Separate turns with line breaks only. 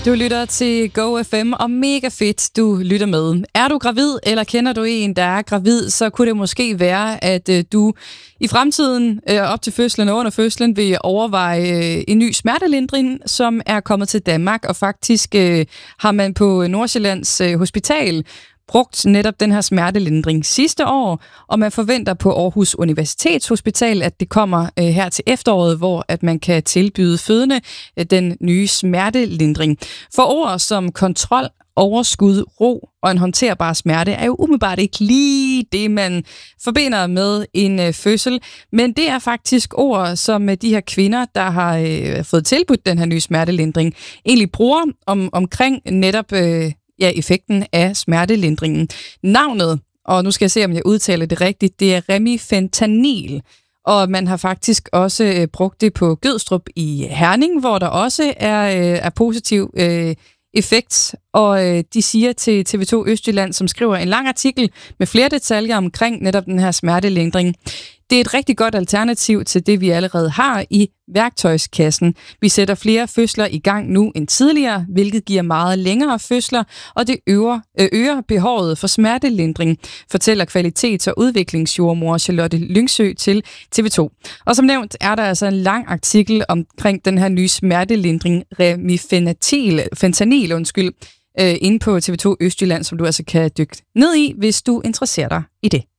Du lytter til Go FM, og mega fedt, du lytter med. Er du gravid, eller kender du en, der er gravid, så kunne det måske være, at du i fremtiden, op til fødslen og under fødslen, vil overveje en ny smertelindring, som er kommet til Danmark. Og faktisk har man på Nordsjællands Hospital brugt netop den her smertelindring sidste år, og man forventer på Aarhus Universitetshospital, at det kommer her til efteråret, hvor at man kan tilbyde fødende den nye smertelindring. For ord som kontrol, overskud, ro og en håndterbar smerte er jo umiddelbart ikke lige det, man forbinder med en fødsel, men det er faktisk ord, som de her kvinder, der har fået tilbudt den her nye smertelindring, egentlig bruger omkring netop effekten af smertelindringen. Navnet, og nu skal jeg se, om jeg udtaler det rigtigt, det er remifentanil, og man har faktisk også brugt det på Gødstrup i Herning, hvor der også er positiv effekt, og de siger til TV2 Østjylland, som skriver en lang artikel med flere detaljer omkring netop den her smertelindring. Det er et rigtig godt alternativ til det, vi allerede har i værktøjskassen. Vi sætter flere fødsler i gang nu end tidligere, hvilket giver meget længere fødsler, og det øger behovet for smertelindring, fortæller kvalitets- og udviklingsjordmor Charlotte Lyngsø til TV2. Og som nævnt er der altså en lang artikel omkring den her nye smertelindring, remifentanil, inde på TV2 Østjylland, som du altså kan dykke ned i, hvis du interesserer dig i det.